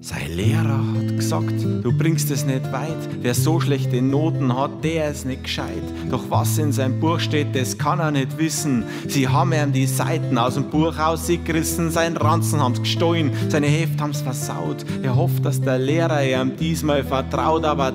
Sein Lehrer hat gesagt, du bringst es nicht weit. Wer so schlechte Noten hat, der ist nicht gescheit. Doch was in seinem Buch steht, das kann er nicht wissen. Sie haben ihm die Seiten aus dem Buch rausgerissen, seinen Ranzen haben's gestohlen, seine Heft haben's versaut. Er hofft, dass der Lehrer ihm diesmal vertraut, aber